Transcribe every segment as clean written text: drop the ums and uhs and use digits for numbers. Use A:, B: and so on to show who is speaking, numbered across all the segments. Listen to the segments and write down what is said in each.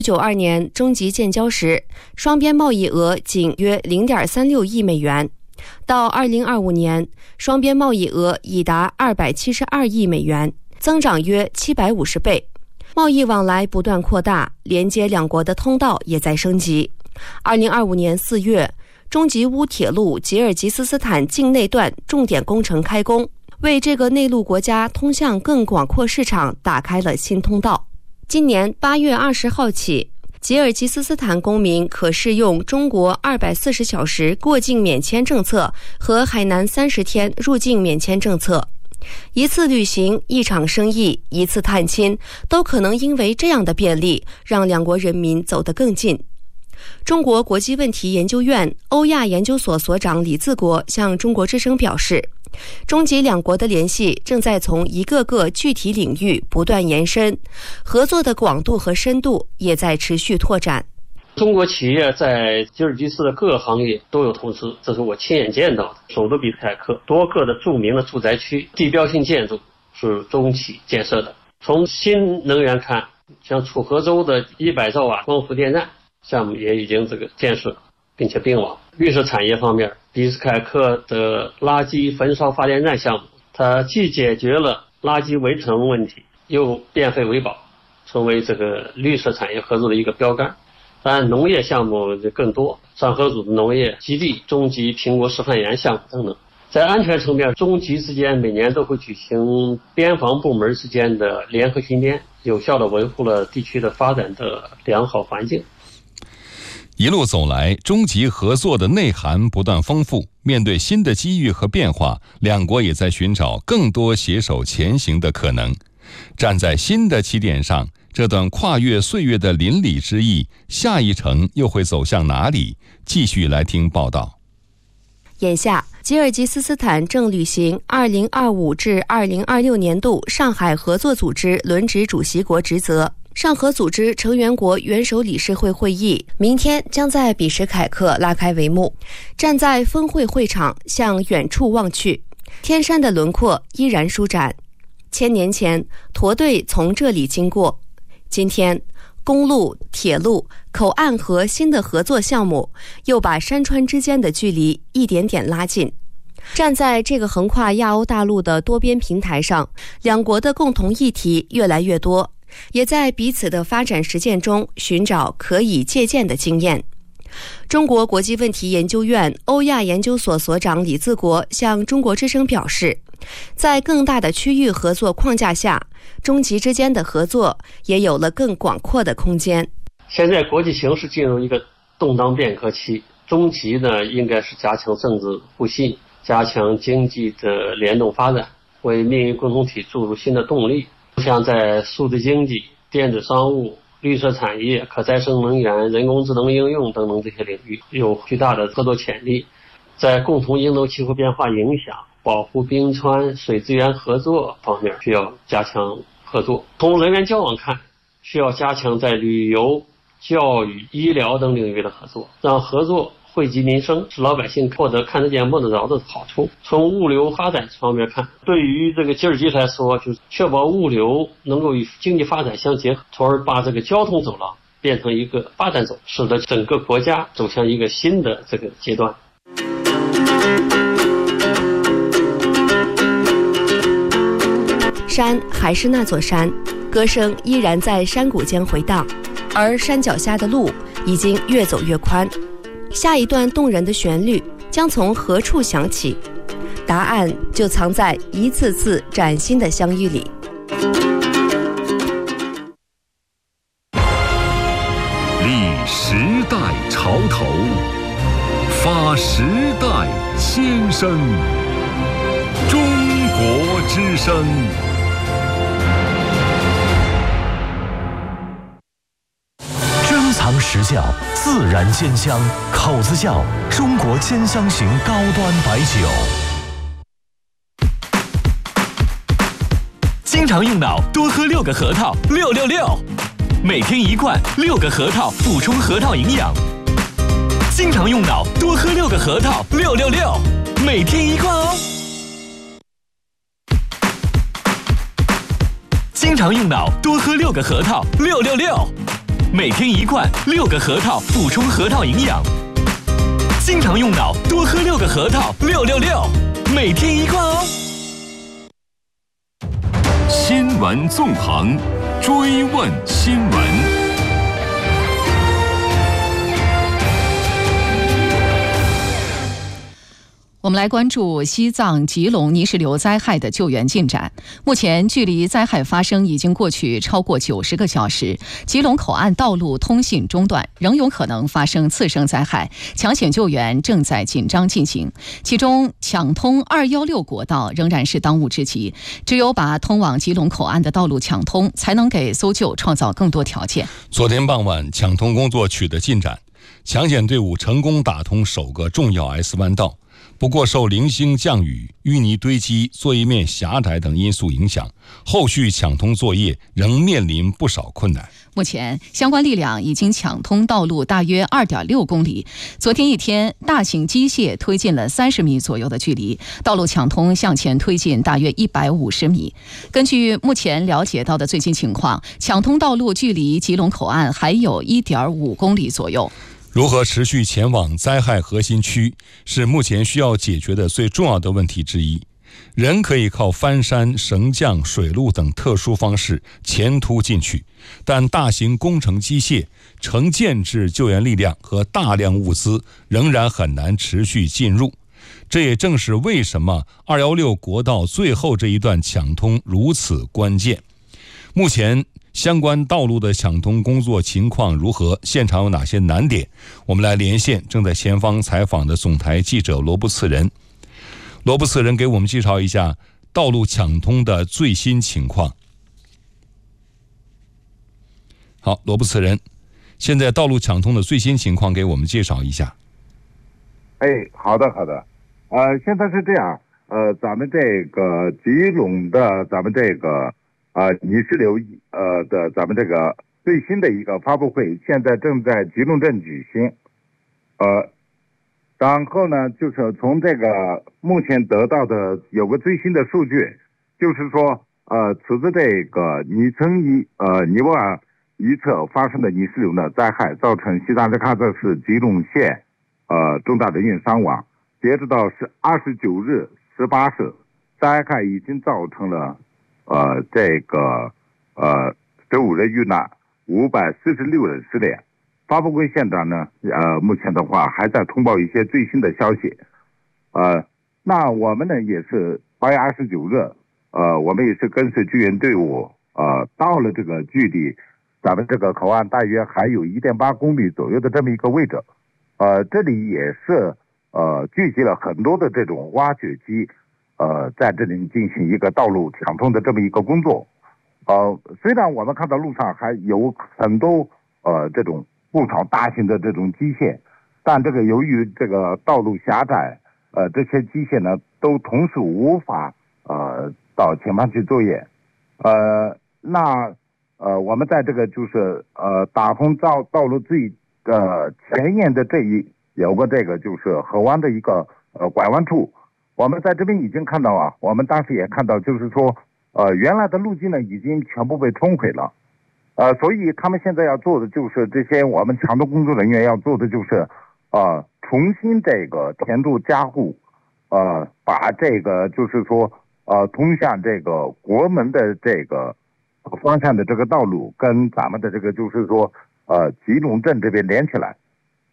A: 1992年中吉建交时，双边贸易额仅约 0.36 亿美元，到2025年，双边贸易额已达272亿美元，增长约750倍。贸易往来不断扩大，连接两国的通道也在升级。2025年4月，中吉乌铁路吉尔吉斯斯坦境内段重点工程开工，为这个内陆国家通向更广阔市场打开了新通道。今年8月20号起，吉尔吉斯斯坦公民可适用中国240小时过境免签政策和海南30天入境免签政策。一次旅行、一场生意、一次探亲，都可能因为这样的便利，让两国人民走得更近。中国国际问题研究院欧亚研究所所长李自国向中国之声表示，中吉两国的联系正在从一个个具体领域不断延伸，合作的广度和深度也在持续拓展。
B: 中国企业在吉尔吉斯的各个行业都有投资，这是我亲眼见到的。首都比斯凯克多个的著名的住宅区、地标性建筑是中企建设的。从新能源看，像楚河州的100兆瓦光伏电站项目也已经建设并且并网。绿色产业方面，比斯凯克的垃圾焚烧发电站项目，它既解决了垃圾围城问题，又变废为宝，成为绿色产业合作的一个标杆。当然，农业项目就更多，上合组的农业基地、中吉苹果示范园项目等等。在安全层面，中吉之间每年都会举行边防部门之间的联合巡检，有效地维护了地区的发展的良好环境。
C: 一路走来，中吉合作的内涵不断丰富。面对新的机遇和变化，两国也在寻找更多携手前行的可能。站在新的起点上，这段跨越岁月的邻里之谊，下一程又会走向哪里？继续来听报道。
A: 眼下，吉尔吉斯斯坦正履行2025至2026年度上海合作组织轮值主席国职责。上合组织成员国元首理事会会议明天将在比什凯克拉开帷幕。站在峰会会场，向远处望去，天山的轮廓依然舒展。1000年前，驼队从这里经过。今天，公路、铁路、口岸和新的合作项目又把山川之间的距离一点点拉近。站在这个横跨亚欧大陆的多边平台上，两国的共同议题越来越多，也在彼此的发展实践中寻找可以借鉴的经验。中国国际问题研究院欧亚研究所所长李自国向中国之声表示，在更大的区域合作框架下，中吉之间的合作也有了更广阔的空间。
B: 现在国际形势进入一个动荡变革期，中吉呢应该是加强政治互信，加强经济的联动发展，为命运共同体注入新的动力。像在数字经济、电子商务、绿色产业、可再生能源、人工智能应用等等这些领域有巨大的合作潜力。在共同应对气候变化影响、保护冰川、水资源合作方面需要加强合作。从人员交往看，需要加强在旅游、教育、医疗等领域的合作，让合作惠及民生，使老百姓获得看得见摸得着的好处。从物流发展方面看，对于吉尔吉斯来说，就是确保物流能够与经济发展相结合，从而把交通走廊变成一个发展走，使得整个国家走向一个新的阶段。
A: 山还是那座山，歌声依然在山谷间回荡，而山脚下的路已经越走越宽。下一段动人的旋律将从何处响起？答案就藏在一次次崭新的相遇里。
D: 立时代潮头，发时代先声。中国之声。
E: 珍藏实窖，自然鲜香，口子窖中国兼香型高端白酒。
F: 经常用脑，多喝6个核桃，666，每天1罐，6个核桃补充核桃营养。经常用脑，多喝6个核桃，666，每天1罐哦。经常用脑，多喝6个核桃，666， 每天1罐6个核桃，补充核桃营养。经常用脑，多喝6个核桃，666，每天1罐哦。
D: 新闻纵横，追问新闻。
G: 我们来关注西藏吉隆泥石流灾害的救援进展。目前，距离灾害发生已经过去超过90个小时，吉隆口岸道路通信中断，仍有可能发生次生灾害，抢险救援正在紧张进行。其中，抢通216国道仍然是当务之急，只有把通往吉隆口岸的道路抢通，才能给搜救创造更多条件。
C: 昨天傍晚，抢通工作取得进展，抢险队伍成功打通首个重要 S 弯道。不过受零星降雨、淤泥堆积、作业面狭窄等因素影响，后续抢通作业仍面临不少困难。
G: 目前，相关力量已经抢通道路大约2.6公里。昨天一天，大型机械推进了30米左右的距离，道路抢通向前推进大约150米。根据目前了解到的最新情况，抢通道路距离吉隆口岸还有1.5公里左右。
C: 如何持续前往灾害核心区，是目前需要解决的最重要的问题之一。人可以靠翻山、绳降、水路等特殊方式前突进去，但大型工程机械、成建制救援力量和大量物资仍然很难持续进入。这也正是为什么216国道最后这一段抢通如此关键。目前相关道路的抢通工作情况如何？现场有哪些难点？我们来连线正在前方采访的总台记者罗布次仁。罗布次仁给我们介绍一下道路抢通的最新情况。好，罗布次仁，现在道路抢通的最新情况给我们介绍一下。
H: 好的。现在是这样，咱们这个吉隆的咱们这个泥石流的咱们这个最新的一个发布会，现在正在吉隆镇举行。然后呢，就是从这个目前得到的有个最新的数据，就是说，此次这个尼泊尔一侧发生的泥石流呢灾害，造成西藏日喀则市吉隆县重大人员伤亡。截止到29日18时，灾害已经造成了15人遇难，546人失联。发布会现场呢，目前的话还在通报一些最新的消息。那我们呢也是8月29日，我们也是跟随救援队伍，到了这个距离咱们这个口岸大约还有1.8公里左右的这么一个位置。这里也是聚集了很多的这种挖掘机，在这里进行一个道路抢通的这么一个工作。虽然我们看到路上还有很多这种不少大型的这种机械，但这个由于这个道路狭窄，这些机械呢都同时无法到前方去作业。我们在这个就是打通道路最前沿的有个这个就是河湾的一个拐弯处，我们在这边已经看到我们当时也看到，就是说原来的路径呢已经全部被冲毁了。所以他们现在要做的就是这些我们抢通工作人员要做的就是重新这个填筑加固，把这个就是说通向这个国门的这个方向的这个道路跟咱们的这个就是说吉隆镇这边连起来。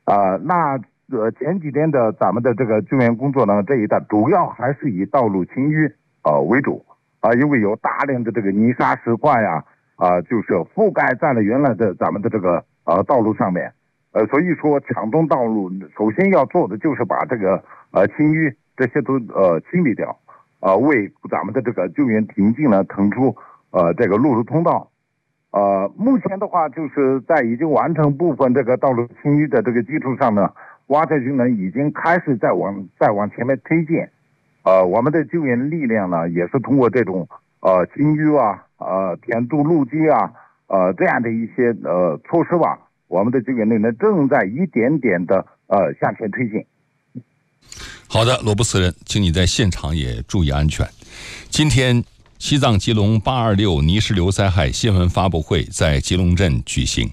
H: 前几天的咱们的这个救援工作呢，这一带主要还是以道路清淤为主因为有大量的这个泥沙石块就是覆盖在了原来的咱们的这个道路上面。所以说抢通道路首先要做的就是把这个清淤这些都清理掉，为咱们的这个救援挺进呢腾出这个陆路通道。目前的话就是在已经完成部分这个道路清淤的这个基础上呢，挖掘机呢已经开始再往前面推进。我们的救援力量呢也是通过这种清淤填筑路基这样的一些措施我们的救援力量正在一点点的向前推进。
C: 好的，罗布斯人，请你在现场也注意安全。今天西藏吉隆826泥石流灾害新闻发布会在吉隆镇举行。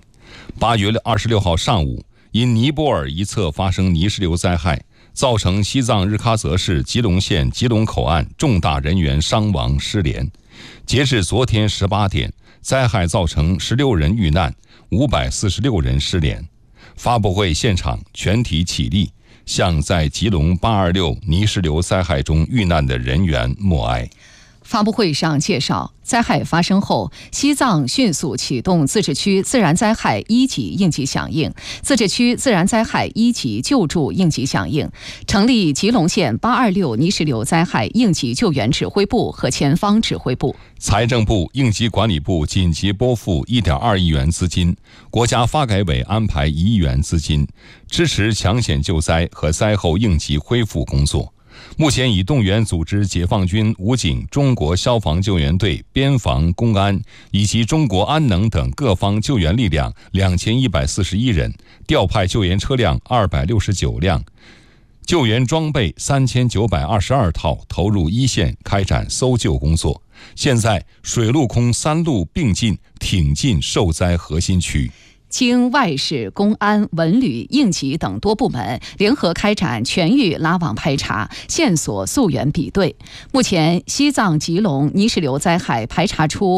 C: 8月26号上午，因尼泊尔一侧发生泥石流灾害，造成西藏日喀则市吉隆县吉隆口岸重大人员伤亡失联。截至昨天18点，灾害造成16人遇难，546人失联。发布会现场全体起立，向在吉隆826泥石流灾害中遇难的人员默哀。
G: 发布会上介绍，灾害发生后，西藏迅速启动自治区自然灾害1级应急响应、自治区自然灾害1级救助应急响应，成立吉隆县826泥石流灾害应急救援指挥部和前方指挥部。
C: 财政部应急管理部紧急拨付1.2亿元资金，国家发改委安排1亿元资金，支持抢险救灾和灾后应急恢复工作。目前已动员组织解放军、武警、中国消防救援队、边防、公安以及中国安能等各方救援力量2141人，调派救援车辆269辆，救援装备3922套，投入一线开展搜救工作。现在水陆空3路并进，挺进受灾核心区。
G: 经外事、公安、文旅、应急等多部门联合开展全域拉网排查，线索溯源比对。目前，西藏吉隆泥石流灾害排查出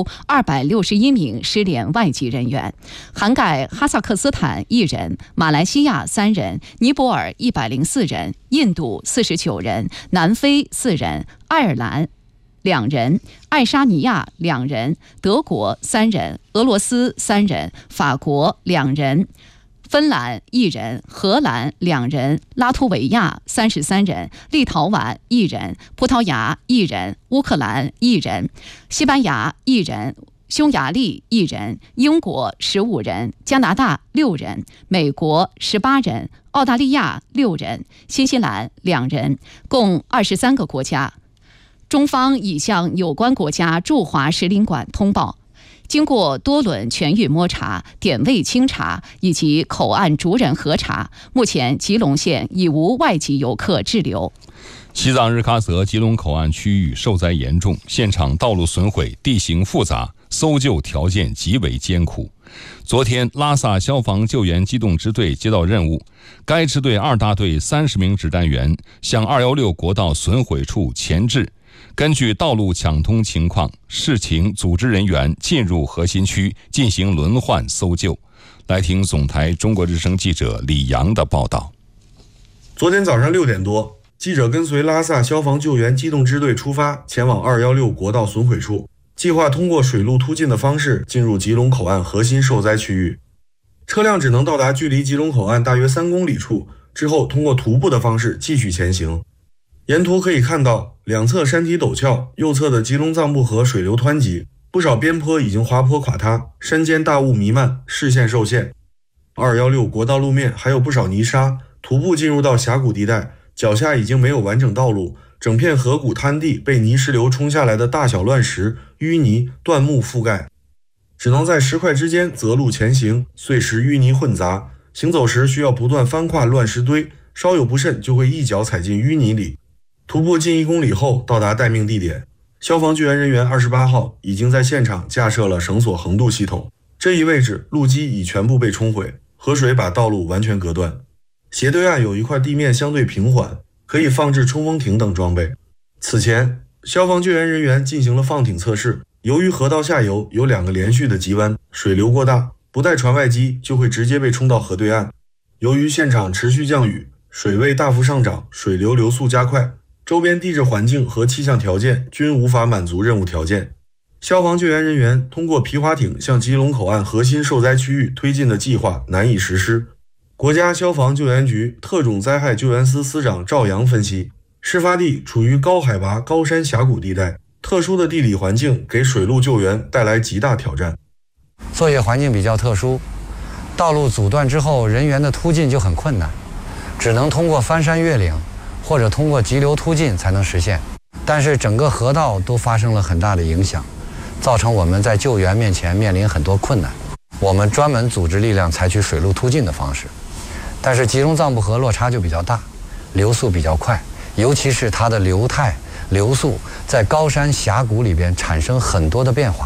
G: 261名失联外籍人员，涵盖哈萨克斯坦1人、马来西亚3人、尼泊尔104人、印度49人、南非4人、爱尔兰2人、爱沙尼亚2人、德国3人、俄罗斯3人、法国2人、芬兰1人、荷兰2人、拉脱维亚33人、立陶宛1人、葡萄牙1人、乌克兰1人、西班牙1人、匈牙利1人、英国15人、加拿大6人、美国18人、澳大利亚6人、新西兰2人，共23个国家。中方已向有关国家驻华使领馆通报，经过多轮全域摸查、点位清查以及口岸逐人核查，目前吉隆县已无外籍游客滞留。
C: 西藏日喀则吉隆口岸区域受灾严重，现场道路损毁，地形复杂，搜救条件极为艰苦。昨天，拉萨消防救援机动支队接到任务，该支队2大队30名指战员向216国道损毁处前置。根据道路抢通情况，视情组织人员进入核心区进行轮换搜救。来听总台中国之声记者李阳的报道。
I: 昨天早上6点多，记者跟随拉萨消防救援机动支队出发，前往216国道损毁处，计划通过水路突进的方式进入吉隆口岸核心受灾区域。车辆只能到达距离吉隆口岸大约3公里处，之后通过徒步的方式继续前行。沿途可以看到，两侧山体陡峭，右侧的吉隆藏布河水流湍急，不少边坡已经滑坡垮塌，山间大雾弥漫，视线受限。216国道路面还有不少泥沙，徒步进入到峡谷地带，脚下已经没有完整道路，整片河谷滩地被泥石流冲下来的大小乱石、淤泥、断木覆盖，只能在石块之间择路前行，碎石淤泥混杂，行走时需要不断翻跨乱石堆，稍有不慎就会一脚踩进淤泥里。徒步近1公里后到达待命地点，消防救援人员28号已经在现场架设了绳索横渡系统，这一位置路基已全部被冲毁，河水把道路完全隔断。斜对岸有一块地面相对平缓，可以放置冲锋艇等装备。此前，消防救援人员进行了放艇测试，由于河道下游有2个连续的急弯，水流过大，不带船外机就会直接被冲到河对岸。由于现场持续降雨，水位大幅上涨，水流速加快，周边地质环境和气象条件均无法满足任务条件。消防救援人员通过皮划艇向吉隆口岸核心受灾区域推进的计划难以实施。国家消防救援局特种灾害救援司司长赵阳分析，事发地处于高海拔高山峡谷地带，特殊的地理环境给水陆救援带来极大挑战。
J: 作业环境比较特殊，道路阻断之后，人员的突进就很困难，只能通过翻山越岭或者通过急流突进才能实现。但是整个河道都发生了很大的影响，造成我们在救援面前面临很多困难。我们专门组织力量采取水陆突进的方式，但是吉隆藏布河落差就比较大，流速比较快，尤其是它的流态、流速在高山峡谷里边产生很多的变化。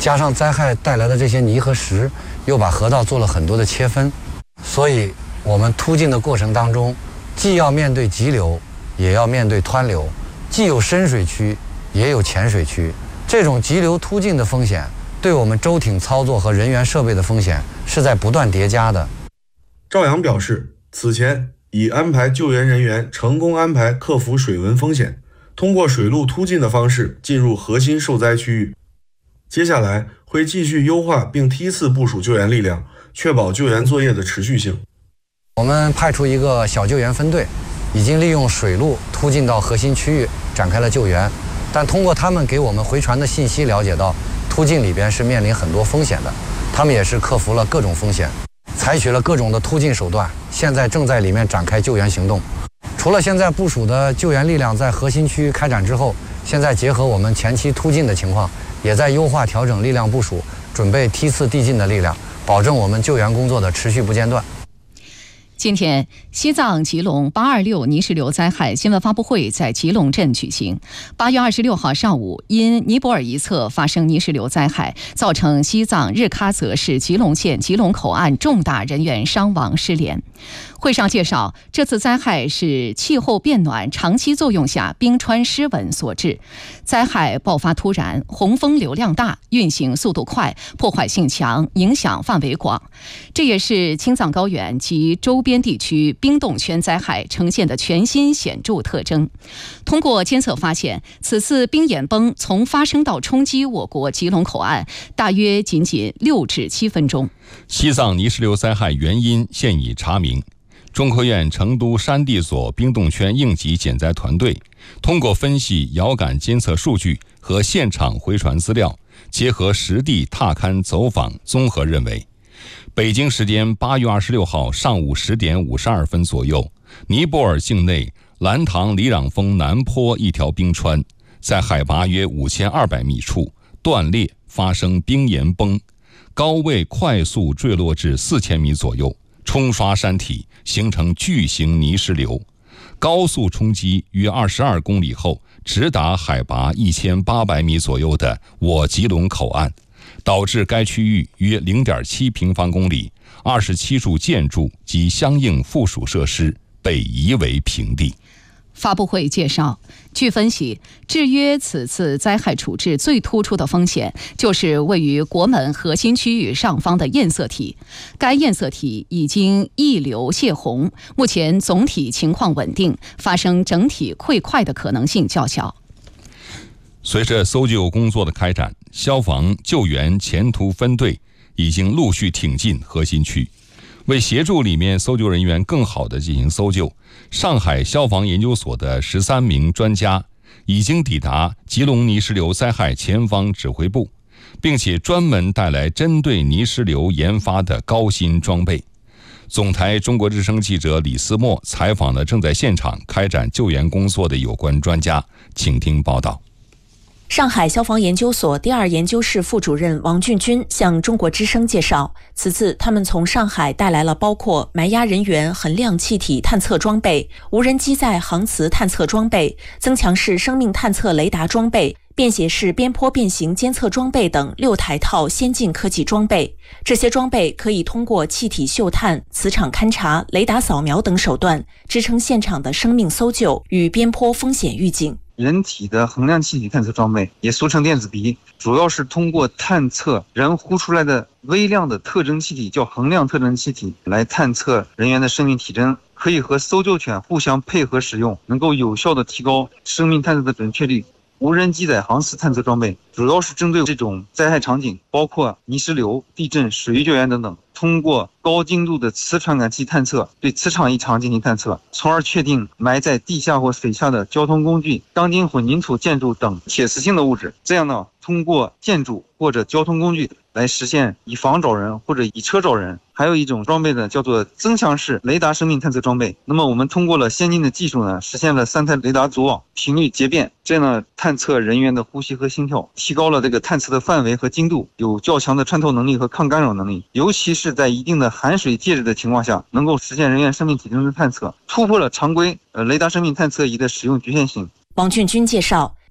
J: 加上灾害带来的这些泥和石，又把河道做了很多的切分，所以我们突进的过程当中，既要面对急流，也要面对湍流，既有深水区，也有浅水区。这种急流突进的风险，对我们舟艇操作和人员设备的风险是在不断叠加的。
I: 赵阳表示，此前已安排救援人员成功安排克服水文风险，通过水路突进的方式进入核心受灾区域。接下来会继续优化并梯次部署救援力量，确保救援作业的持续性。
J: 我们派出一个小救援分队，已经利用水路突进到核心区域展开了救援，但通过他们给我们回传的信息了解到，突进里边是面临很多风险的，他们也是克服了各种风险，采取了各种的突进手段，现在正在里面展开救援行动。除了现在部署的救援力量在核心区域开展之后，现在结合我们前期突进的情况，也在优化调整力量部署，准备梯次递进的力量，保证我们救援工作的持续不间断。
G: 今天，西藏吉隆826泥石流灾害新闻发布会在吉隆镇举行。8月26号上午，因尼泊尔一侧发生泥石流灾害，造成西藏日喀则市吉隆县吉隆口岸重大人员伤亡失联。会上介绍，这次灾害是气候变暖长期作用下冰川失稳所致。灾害爆发突然，洪峰流量大，运行速度快，破坏性强，影响范围广。这也是青藏高原及周边地区冰冻圈灾害呈现的全新显著特征。通过监测发现，此次冰岩崩从发生到冲击我国吉隆口岸，大约仅6至7分钟。
C: 西藏泥石流灾害原因现已查明。中科院成都山地所冰冻圈应急减灾团队通过分析遥感监测数据和现场回传资料，结合实地踏勘走访，综合认为，北京时间8月26号上午10点52分左右，尼泊尔境内兰唐里壤峰南坡一条冰川在海拔约5200米处断裂，发生冰岩崩，高位快速坠落至4000米左右，冲刷山体，形成巨型泥石流，高速冲击约22公里后，直达海拔1800米左右的我吉隆口岸，导致该区域约0.7平方公里27处建筑及相应附属设施被夷为平地。
G: 发布会介绍，据分析，制约此次灾害处置最突出的风险就是位于国门核心区域上方的堰塞体。该堰塞体已经溢流泄洪，目前总体情况稳定，发生整体溃块的可能性较小。
C: 随着搜救工作的开展，消防救援前途分队已经陆续挺进核心区。为协助里面搜救人员更好地进行搜救，上海消防研究所的13名专家已经抵达吉隆泥石流灾害前方指挥部，并且专门带来针对泥石流研发的高新装备。总台中国之声记者李思墨采访了正在现场开展救援工作的有关专家，请听报道。
K: 上海消防研究所第2研究室副主任王俊军向中国之声介绍，此次他们从上海带来了包括埋压人员衡量气体探测装备、无人机载航磁探测装备、增强式生命探测雷达装备、便携式边坡变形监测装备等6台套先进科技装备。这些装备可以通过气体嗅探、磁场勘察、雷达扫描等手段，支撑现场的生命搜救与边坡风险预警。
L: 人体的衡量气体探测装备，也俗称电子鼻，主要是通过探测人呼出来的微量的特征气体，叫衡量特征气体，来探测人员的生命体征，可以和搜救犬互相配合使用，能够有效的提高生命探测的准确率。无人机载航磁探测装备主要是针对这种灾害场景，包括泥石流、地震、水域救援等等，通过高精度的磁传感器探测，对磁场异常进行探测，从而确定埋在地下或水下的交通工具、钢筋混凝土建筑等铁磁性的物质。这样呢，通过建筑或者交通工具来实现以房找人或者以车找人。还有一种装备呢，叫做增强式雷达生命探测装备。那么我们通过了先进的技术呢，实现了3台雷达组网，频率节变，这样呢探测人员的呼吸和心跳，提高了这个探测的范围和精度，有较强的穿透能力和抗干扰能力，尤其是在一定的含水介质的情况下，能够实现人员生命体征的探测，突破了常规雷达生命探测仪的使用局限性。
K: 王俊军介绍，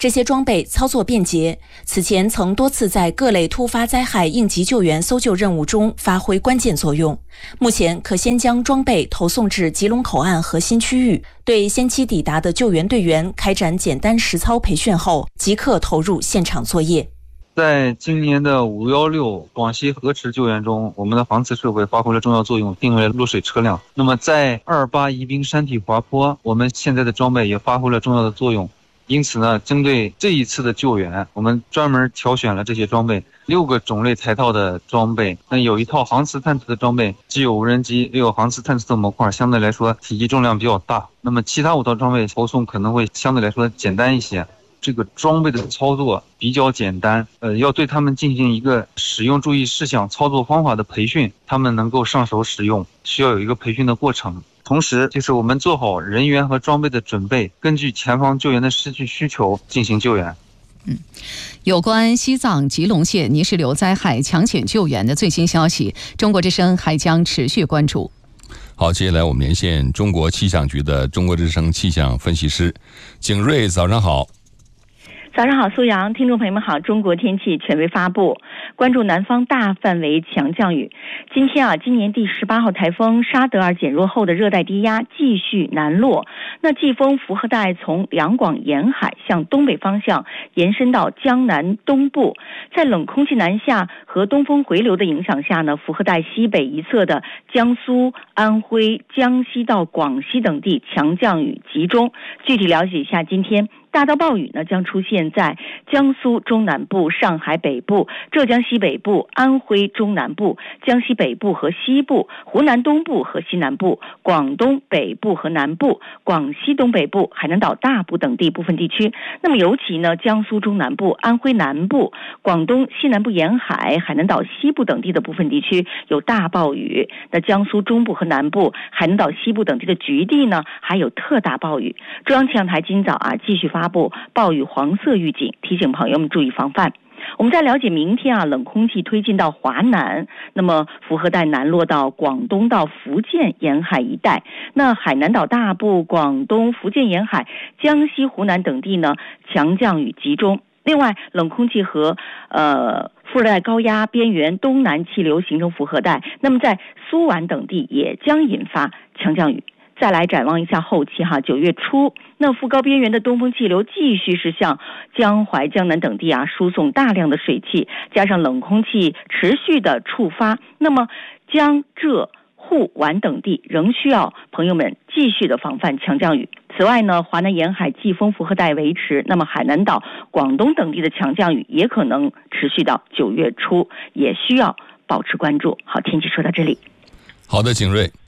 K: 这些装备操作便捷，此前曾多次在各类突发灾害应急救援搜救任务中发挥关键作用。目前可先将装备投送至吉隆口岸核心区域，对先期抵达的救援队员开展简单实操培训后，即刻投入现场作业。
L: 在今年的516广西河池救援中，我们的防刺设备发挥了重要作用，定位了落水车辆。那么在28宜宾山体滑坡，我们现在的装备也发挥了重要的作用。因此呢，针对这一次的救援，我们专门挑选了这些装备，6个种类台套的装备。那有一套航磁探测的装备，既有无人机，又有航磁探测的模块，相对来说体积重量比较大。那么其他5套装备投送可能会相对来说简单一些。这个装备的操作比较简单，要对他们进行一个使用注意事项、操作方法的培训，他们能够上手使用，需要有一个培训的过程。同时，就是我们做好人员和装备的准备，根据前方救援的实际需求进行救援。
G: 有关西藏吉隆县泥石流灾害抢险救援的最新消息，中国之声还将持续关注。
C: 好，接下来我们连线中国气象局的中国之声气象分析师景睿，早上好。
M: 早上好，苏阳，听众朋友们好。中国天气权威发布，关注南方大范围强降雨。今年第18号台风沙德尔减弱后的热带低压继续南落，那季风符合带从两广沿海向东北方向延伸到江南东部，在冷空气南下和东风回流的影响下呢，符合带西北一侧的江苏、安徽、江西到广西等地强降雨集中。具体了解一下，今天大到暴雨呢将出现在江苏中南部、上海北部、浙江西北部、安徽中南部、江西北部和西部、湖南东部和西南部、广东北部和南部、广西东北部、海南岛大部等地部分地区。那么尤其呢，江苏中南部、安徽南部、广东西南部沿海、海南岛西部等地的部分地区有大暴雨。那江苏中部和南部、海南岛西部等地的局地呢，还有特大暴雨。中央气象台今早继续发布暴雨黄色预警，提醒朋友们注意防范。我们再了解，明天冷空气推进到华南，那么符合带南落到广东到福建沿海一带，那海南岛大部、广东、福建沿海、江西、湖南等地呢强降雨集中。另外，冷空气和副热带高压边缘东南气流形成复合带，那么在苏皖等地也将引发强降雨。再来展望一下后期9月初，那副高边缘的东风气流继续是向江淮、江南等地输送大量的水汽，加上冷空气持续的触发，那么江浙沪皖等地仍需要朋友们继续的防范强降雨。此外呢，华南沿海季风复合带维持，那么海南岛、广东等地的强降雨也可能持续到9月初，也需要保持关注。好，天气说到这里。
C: 好的，景睿。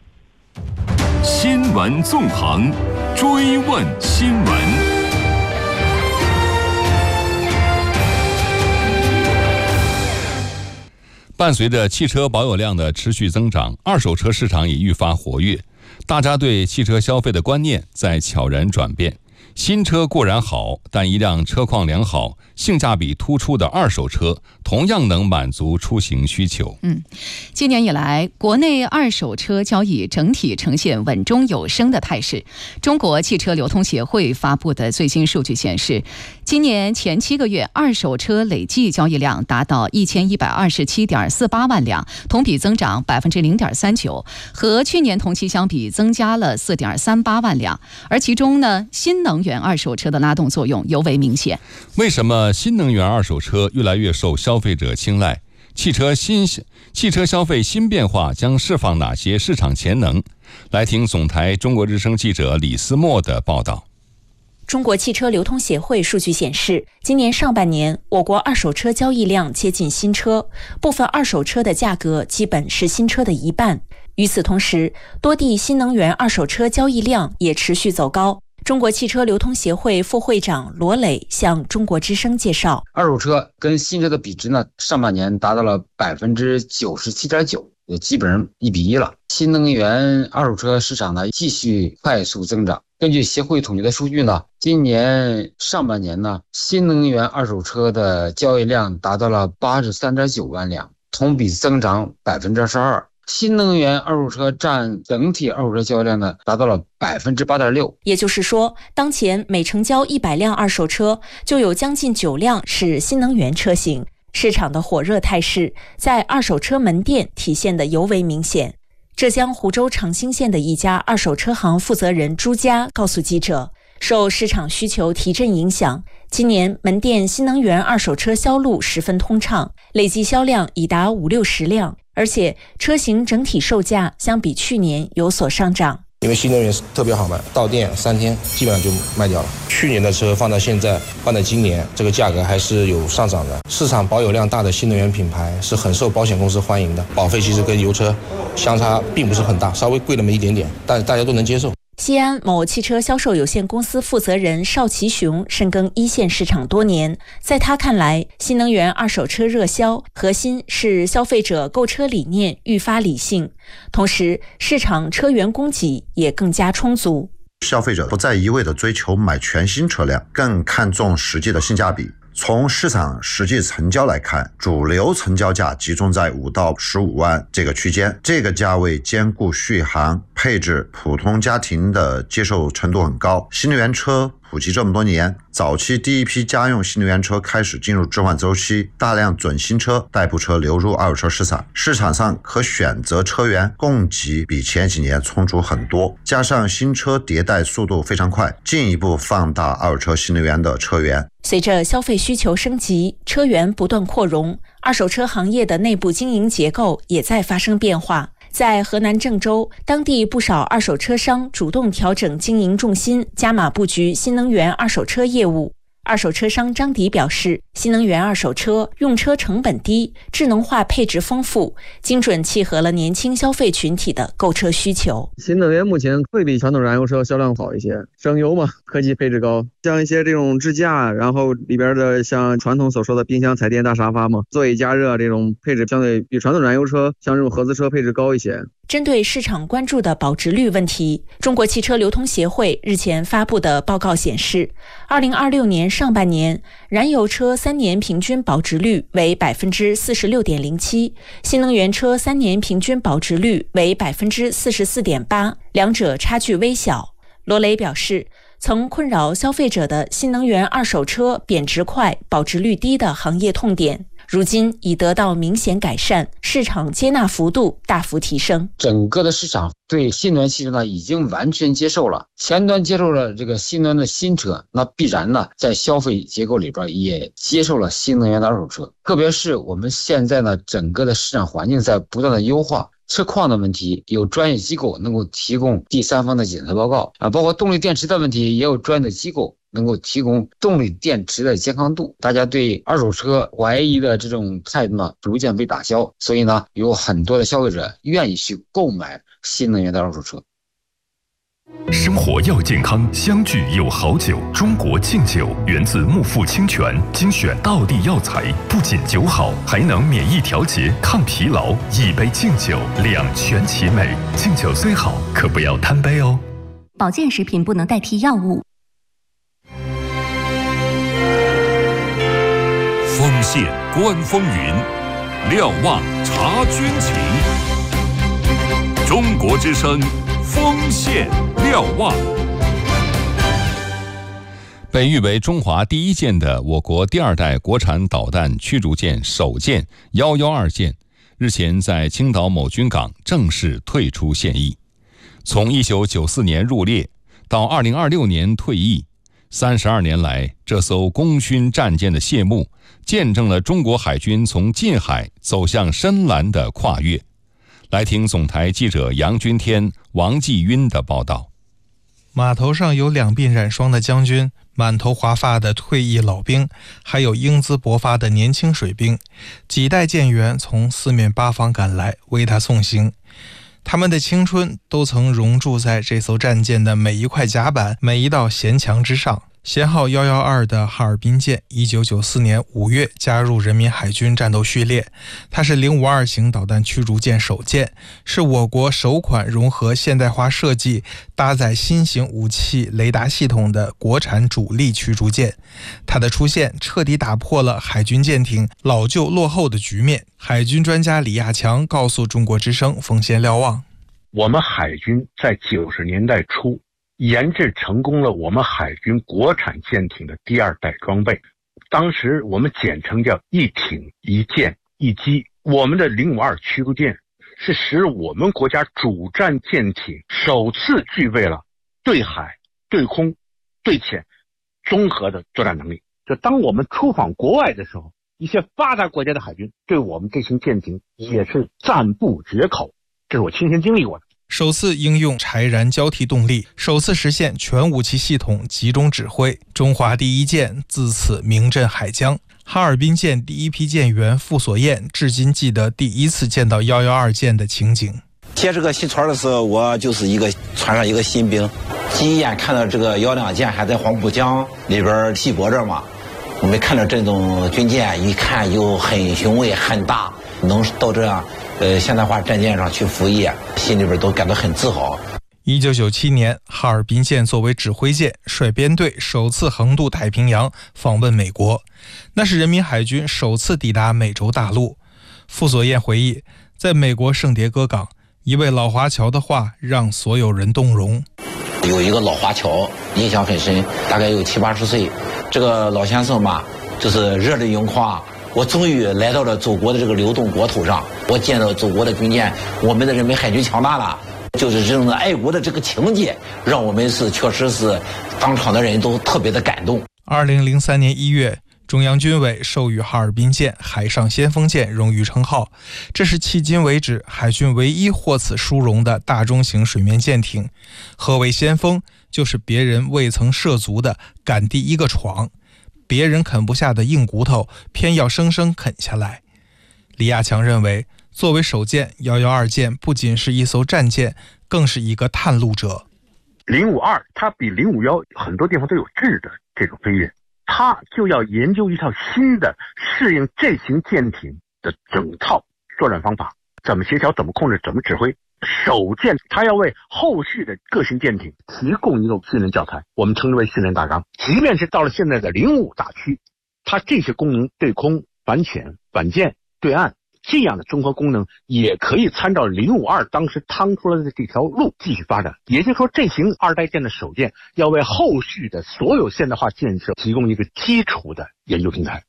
D: 新闻纵横，追问新闻。
C: 伴随着汽车保有量的持续增长，二手车市场也愈发活跃，大家对汽车消费的观念在悄然转变。新车固然好，但一辆车况良好、性价比突出的二手车同样能满足出行需求。
G: 今年以来，国内二手车交易整体呈现稳中有升的态势。中国汽车流通协会发布的最新数据显示，今年前7个月二手车累计交易量达到1127.48万辆，同比增长0.39%，和去年同期相比增加了4.38万辆。而其中呢，新能源二手车的拉动作用尤为明显。
C: 为什么新能源二手车越来越受消费者青睐？汽车消费新变化将释放哪些市场潜能？来听总台中国之声记者李思墨的报道。
K: 中国汽车流通协会数据显示，今年上半年我国二手车交易量接近新车，部分二手车的价格基本是新车的一半。与此同时，多地新能源二手车交易量也持续走高。中国汽车流通协会副会长罗磊向中国之声介绍，
N: 二手车跟新车的比值呢，上半年达到了97.9%，也基本上1比1了。新能源二手车市场呢继续快速增长。根据协会统计的数据呢，今年上半年呢，新能源二手车的交易量达到了83.9万辆，同比增长22%。 新能源二手车占整体二手车交易量呢，达到了8.6%。
K: 也就是说，当前每成交100辆二手车，就有将近9辆是新能源车型。市场的火热态势在二手车门店体现得尤为明显。浙江湖州长兴县的一家二手车行负责人朱佳告诉记者，受市场需求提振影响，今年门店新能源二手车销路十分通畅，累计销量已达50-60辆，而且车型整体售价相比去年有所上涨。
O: 因为新能源特别好卖，到店3天基本上就卖掉了。去年的车放到现在，放到今年，这个价格还是有上涨的。市场保有量大的新能源品牌是很受保险公司欢迎的，保费其实跟油车相差并不是很大，稍微贵那么一点点，但大家都能接受。
K: 西安某汽车销售有限公司负责人邵其雄深耕一线市场多年，在他看来，新能源二手车热销核心是消费者购车理念愈发理性，同时市场车源供给也更加充足。
P: 消费者不再一味地追求买全新车辆，更看重实际的性价比。从市场实际成交来看，主流成交价集中在5到15万这个区间，这个价位兼顾续航、配置，普通家庭的接受程度很高。新能源车普及这么多年，早期第一批家用新能源车开始进入置换周期，大量准新车、代步车流入二手车市场，市场上可选择车源供给比前几年充足很多，加上新车迭代速度非常快，进一步放大二手车新能源的车源。
K: 随着消费需求升级，车源不断扩容，二手车行业的内部经营结构也在发生变化。在河南郑州，当地不少二手车商主动调整经营重心，加码布局新能源二手车业务。二手车商张迪表示，新能源二手车用车成本低，智能化配置丰富，精准契合了年轻消费群体的购车需求。
Q: 新能源目前会比传统燃油车销量好一些，省油嘛，科技配置高，像一些这种支架，然后里边的像传统所说的冰箱、彩电、大沙发嘛，座椅加热这种配置相对比传统燃油车像这种合资车配置高一些。
K: 针对市场关注的保值率问题，中国汽车流通协会日前发布的报告显示，2026年上半年，燃油车3年平均保值率为 46.07%， 新能源车3年平均保值率为 44.8%， 两者差距微小。罗雷表示，曾困扰消费者的新能源二手车贬值快、保值率低的行业痛点，如今已得到明显改善，市场接纳幅度大幅提升。
N: 整个的市场对新能源汽车呢已经完全接受了，前端接受了这个新能源的新车，那必然呢在消费结构里边也接受了新能源的二手车。特别是我们现在呢整个的市场环境在不断的优化，车况的问题有专业机构能够提供第三方的检测报告啊，包括动力电池的问题也有专业的机构能够提供动力电池的健康度。大家对二手车怀疑的这种态度呢逐渐被打消，所以呢有很多的消费者愿意去购买新能源的二手车。
D: 生活要健康，相聚有好酒。中国敬酒源自木富清泉，精选道地药材，不仅酒好，还能免疫调节、抗疲劳。一杯敬酒，两全其美。敬酒虽好，可不要贪杯哦。
R: 保健食品不能代替药物。
D: 丰县观风云，瞭望察军情。中国之声，丰县瞭望。
C: 被誉为中华第一舰的我国第2代国产导弹驱逐舰首舰112舰，日前在青岛某军港正式退出现役。从1994年入列到2026年退役，32年来，这艘功勋战舰的谢幕，见证了中国海军从近海走向深蓝的跨越。来听总台记者杨军天、王继晕的报道。
S: 码头上有2鬓染霜的将军，满头华发的退役老兵，还有英姿勃发的年轻水兵，几代舰员从四面八方赶来为他送行。他们的青春都曾熔铸在这艘战舰的每一块甲板、每一道舷墙之上。 舷号112的哈尔滨舰1994年5月加入人民海军战斗序列，它是052型导弹驱逐舰首舰，是我国首款融合现代化设计、搭载新型武器雷达系统的国产主力驱逐舰。它的出现彻底打破了海军舰艇老旧落后的局面。海军专家李亚强告诉中国之声风险瞭望，
T: 我们海军在90年代初研制成功了我们海军国产舰艇的第2代装备，当时我们简称叫一艇一舰一机。我们的052驱逐舰是使我们国家主战舰艇首次具备了对海、对空、对潜综合的作战能力。就当我们出访国外的时候，一些发达国家的海军对我们这型舰艇也是赞不绝口，这是我亲身经历过的。
S: 首次应用柴燃交替动力，首次实现全武器系统集中指挥，中华第一舰自此名震海疆。哈尔滨舰第一批舰员傅所彦至今记得第一次见到112舰的情景。
U: 接这个细船的时候，我就是船上一个新兵，第一眼看到这个102舰还在黄浦江里边戏泊着嘛，我们看到这种军舰，一看又很雄伟很大，能到这样现代化战舰上去服役，心里边都感到很自豪。
S: 1997年，哈尔滨舰作为指挥舰，率编队首次横渡太平洋，访问美国。那是人民海军首次抵达美洲大陆。傅所彦回忆，在美国圣迭戈港，一位老华侨的话让所有人动容。
U: 有一个老华侨印象很深，大概有70、80岁。这个老先生嘛，就是热泪盈眶。我终于来到了祖国的这个流动国土上，我见到祖国的军舰，我们的人民海军强大了，就是这种的爱国的这个情节，让我们确实是当场的人都特别的感动。
S: 2003年1月，中央军委授予哈尔滨舰海上先锋舰荣誉称号，这是迄今为止海军唯一获此殊荣的大中型水面舰艇。何为先锋？就是别人未曾涉足的敢第一个闯，别人啃不下的硬骨头，偏要生生啃下来。李亚强认为，作为首舰，112舰不仅是一艘战舰，更是一个探路者。
T: 052它比051很多地方都有质的这种飞跃，它就要研究一套新的适应这型舰艇的整套作战方法，怎么协调，怎么控制，怎么指挥。首舰它要为后续的各型舰艇提供一个训练教材，我们称之为训练大纲。即便是到了现在的05大驱，它这些功能，对空、反潜、反舰、对岸这样的综合功能，也可以参照052当时趟出来的这条路继续发展。也就是说，这型2代舰的首舰要为后续的所有现代化建设提供一个基础的研究平台。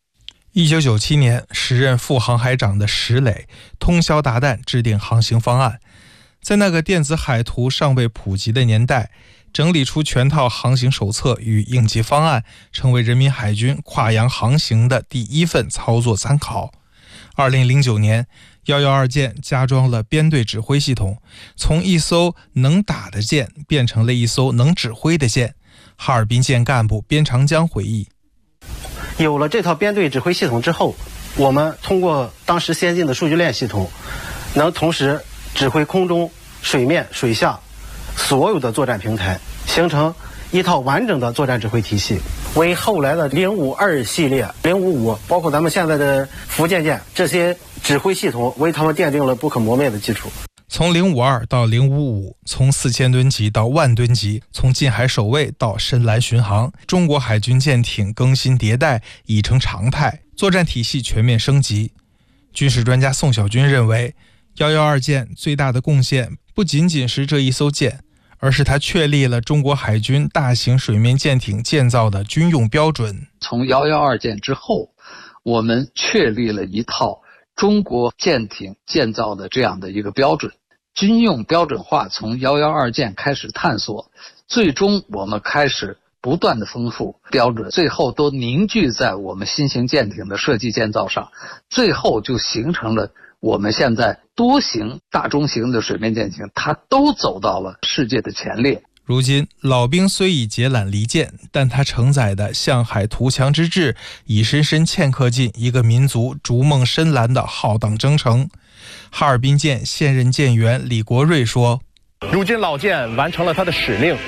S: 1997年，时任副航海长的石磊通宵达旦制定航行方案。在那个电子海图尚未普及的年代，整理出全套航行手册与应急方案，成为人民海军跨洋航行的第一份操作参考。2009年，112舰加装了编队指挥系统，从一艘能打的舰变成了一艘能指挥的舰。哈尔滨舰干部边长江回忆，
V: 有了这套编队指挥系统之后，我们通过当时先进的数据链系统，能同时指挥空中、水面、水下所有的作战平台，形成一套完整的作战指挥体系，为后来的052系列、055，包括咱们现在的福建舰这些指挥系统，为他们奠定了不可磨灭的基础。
S: 从052到055，从4000吨级到10000吨级，从近海守卫到深蓝巡航，中国海军舰艇更新迭代已成常态，作战体系全面升级。军事专家宋小军认为，112舰最大的贡献不仅仅是这一艘舰，而是它确立了中国海军大型水面舰艇建造的军用标准。
W: 从112舰之后，我们确立了一套中国舰艇建造的这样的一个标准，军用标准化从112舰开始探索，最终我们开始不断的丰富标准，最后都凝聚在我们新型舰艇的设计建造上，最后就形成了我们现在多型、大中型的水面舰艇，它都走到了世界的前列。
S: 如今老兵虽已解揽离舰，但它承载的向海图强之志已深深嵌刻进一个民族逐梦深蓝的浩荡征程。哈尔滨舰现任舰员李国瑞说，
X: 如今老舰完成了它的使命，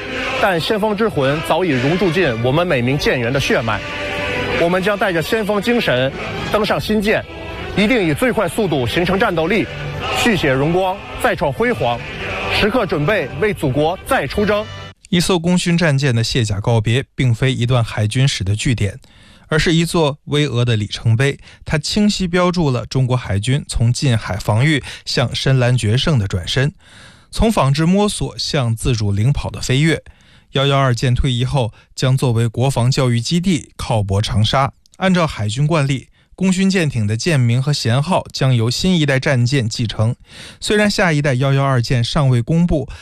A: 但先锋之魂早已融入进我们每名舰员的血脉。我们将带着先锋精神登上新舰，一定以最快速度形成战斗力，续写荣光，再创辉煌，时刻准备为祖国再出征。
S: 一艘功勋战舰的卸甲告别，并非一段海军史的句点，而是一座巍峨的里程碑。它清晰标注了中国海军从近海防御向深蓝决胜的转身，从仿制摸索向自主领跑的飞跃。112舰退役后，将作为国防教育基地靠泊长沙。按照海军惯例，功勋舰艇的舰名和舷号将由新一代战舰继承。虽然下一代112舰尚未公布，